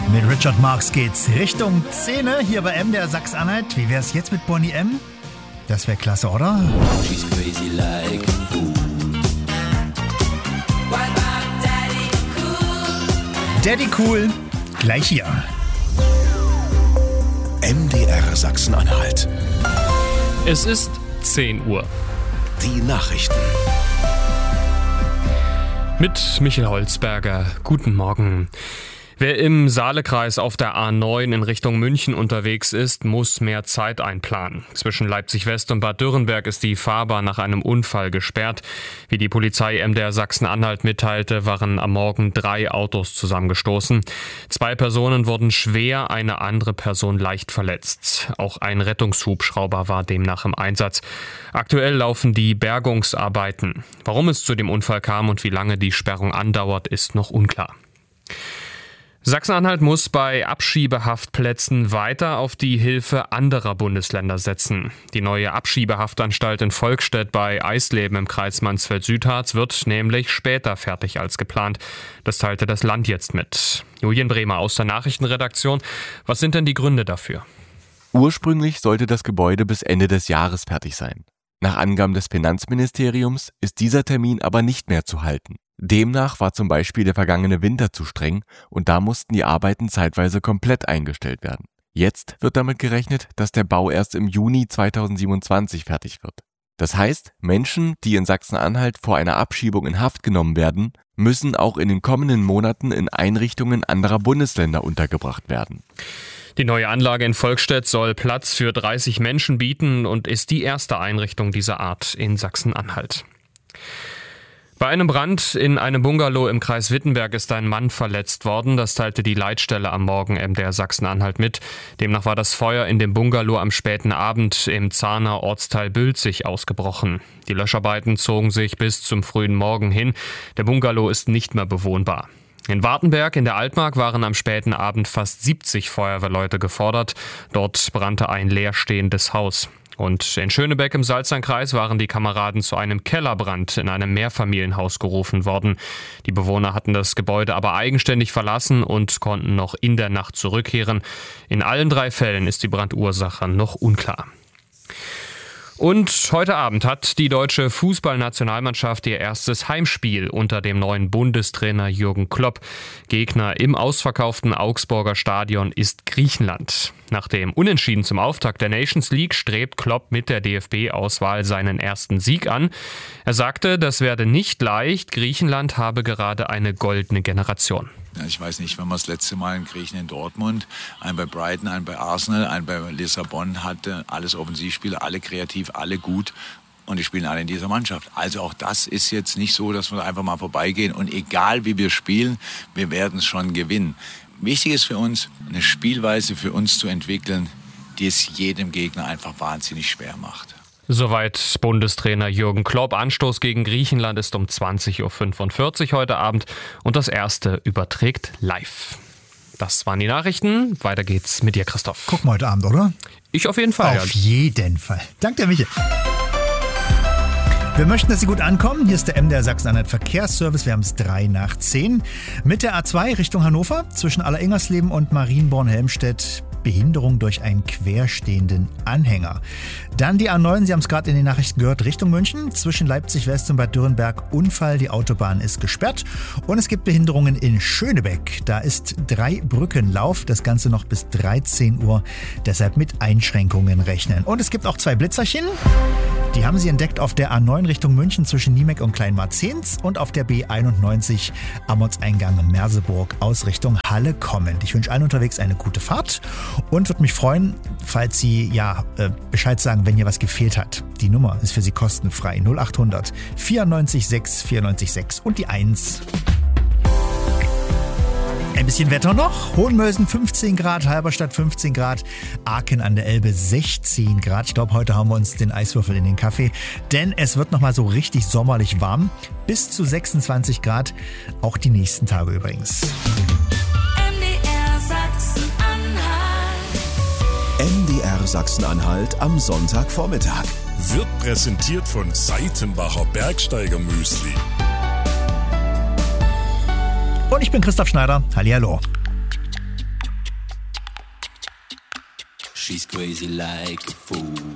Mit Richard Marx geht's Richtung Szene hier bei MDR Sachsen-Anhalt. Wie wär's jetzt mit Bonnie M? Das wär klasse, oder? She's crazy like a fool. Daddy Cool, gleich hier. MDR Sachsen-Anhalt. Es ist 10 Uhr. Die Nachrichten. Mit Michael Holzberger. Guten Morgen. Wer im Saalekreis auf der A9 in Richtung München unterwegs ist, muss mehr Zeit einplanen. Zwischen Leipzig-West und Bad Dürrenberg ist die Fahrbahn nach einem Unfall gesperrt. Wie die Polizei MDR Sachsen-Anhalt mitteilte, waren am Morgen 3 Autos zusammengestoßen. 2 Personen wurden schwer, eine andere Person leicht verletzt. Auch ein Rettungshubschrauber war demnach im Einsatz. Aktuell laufen die Bergungsarbeiten. Warum es zu dem Unfall kam und wie lange die Sperrung andauert, ist noch unklar. Sachsen-Anhalt muss bei Abschiebehaftplätzen weiter auf die Hilfe anderer Bundesländer setzen. Die neue Abschiebehaftanstalt in Volkstedt bei Eisleben im Kreis Mansfeld-Südharz wird nämlich später fertig als geplant. Das teilte das Land jetzt mit. Julian Bremer aus der Nachrichtenredaktion. Was sind denn die Gründe dafür? Ursprünglich sollte das Gebäude bis Ende des Jahres fertig sein. Nach Angaben des Finanzministeriums ist dieser Termin aber nicht mehr zu halten. Demnach war zum Beispiel der vergangene Winter zu streng und da mussten die Arbeiten zeitweise komplett eingestellt werden. Jetzt wird damit gerechnet, dass der Bau erst im Juni 2027 fertig wird. Das heißt, Menschen, die in Sachsen-Anhalt vor einer Abschiebung in Haft genommen werden, müssen auch in den kommenden Monaten in Einrichtungen anderer Bundesländer untergebracht werden. Die neue Anlage in Volkstedt soll Platz für 30 Menschen bieten und ist die erste Einrichtung dieser Art in Sachsen-Anhalt. Bei einem Brand in einem Bungalow im Kreis Wittenberg ist ein Mann verletzt worden. Das teilte die Leitstelle am Morgen MDR Sachsen-Anhalt mit. Demnach war das Feuer in dem Bungalow am späten Abend im Zahner Ortsteil Bülzig ausgebrochen. Die Löscharbeiten zogen sich bis zum frühen Morgen hin. Der Bungalow ist nicht mehr bewohnbar. In Wartenberg in der Altmark waren am späten Abend fast 70 Feuerwehrleute gefordert. Dort brannte ein leerstehendes Haus. Und in Schönebeck im Salzernkreis waren die Kameraden zu einem Kellerbrand in einem Mehrfamilienhaus gerufen worden. Die Bewohner hatten das Gebäude aber eigenständig verlassen und konnten noch in der Nacht zurückkehren. In allen 3 Fällen ist die Brandursache noch unklar. Und heute Abend hat die deutsche Fußballnationalmannschaft ihr erstes Heimspiel unter dem neuen Bundestrainer Jürgen Klopp. Gegner im ausverkauften Augsburger Stadion ist Griechenland. Nach dem Unentschieden zum Auftakt der Nations League strebt Klopp mit der DFB-Auswahl seinen ersten Sieg an. Er sagte, das werde nicht leicht, Griechenland habe gerade eine goldene Generation. Ja, ich weiß nicht, wenn man das letzte Mal einen Griechen in Dortmund, einen bei Brighton, einen bei Arsenal, einen bei Lissabon hatte, alles Offensivspieler, alle kreativ, alle gut und die spielen alle in dieser Mannschaft. Also auch das ist jetzt nicht so, dass wir einfach mal vorbeigehen und egal wie wir spielen, wir werden es schon gewinnen. Wichtig ist für uns, eine Spielweise für uns zu entwickeln, die es jedem Gegner einfach wahnsinnig schwer macht. Soweit Bundestrainer Jürgen Klopp. Anstoß gegen Griechenland ist um 20.45 Uhr heute Abend und das erste überträgt live. Das waren die Nachrichten. Weiter geht's mit dir, Christoph. Gucken wir heute Abend, oder? Ich auf jeden Fall. Auf jeden Fall. Danke dir, Michael. Wir möchten, dass Sie gut ankommen. Hier ist der MDR Sachsen-Anhalt Verkehrsservice. Wir haben es 9:03. Mit der A2 Richtung Hannover zwischen Alleringers-Leben und Marienborn-Helmstedt. Behinderung durch einen querstehenden Anhänger. Dann die A9, Sie haben es gerade in den Nachrichten gehört, Richtung München, zwischen Leipzig-West und Bad Dürrenberg Unfall, die Autobahn ist gesperrt und es gibt Behinderungen in Schönebeck. Da ist 3-Brückenlauf, das Ganze noch bis 13 Uhr, deshalb mit Einschränkungen rechnen. Und es gibt auch 2 Blitzerchen, die haben Sie entdeckt auf der A9 Richtung München zwischen Niemeck und Kleinmarzens und auf der B91 am Ortseingang Merseburg aus Richtung Halle kommend. Ich wünsche allen unterwegs eine gute Fahrt. Und würde mich freuen, falls Sie Bescheid sagen, wenn hier was gefehlt hat. Die Nummer ist für Sie kostenfrei. 0800 94 6 94 6 und die 1. Ein bisschen Wetter noch. Hohenmölsen 15 Grad, Halberstadt 15 Grad, Aachen an der Elbe 16 Grad. Ich glaube, heute haben wir uns den Eiswürfel in den Kaffee, denn es wird nochmal so richtig sommerlich warm. Bis zu 26 Grad, auch die nächsten Tage übrigens. MDR Sachsen-Anhalt am Sonntagvormittag. Wird präsentiert von Seitenbacher Bergsteiger-Müsli. Und ich bin Christoph Schneider. Hallihallo. she's crazy like a fool.